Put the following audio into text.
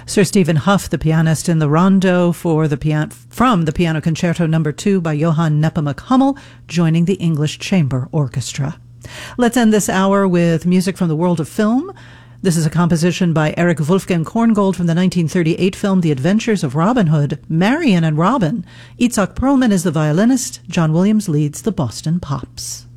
Sir Stephen Hough, the pianist in the Rondo from the Piano Concerto No. 2 by Johann Nepomuk Hummel, joining the English Chamber Orchestra. Let's end this hour with music from the world of film. This is a composition by Erich Wolfgang Korngold from the 1938 film The Adventures of Robin Hood, Marian and Robin. Itzhak Perlman is the violinist. John Williams leads the Boston Pops.